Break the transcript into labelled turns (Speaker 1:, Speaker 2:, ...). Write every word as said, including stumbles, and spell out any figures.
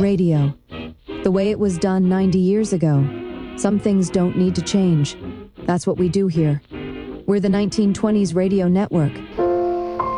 Speaker 1: Radio. The way it was done ninety years ago. Some things don't need to change. That's what we do here. We're the nineteen twenties Radio Network.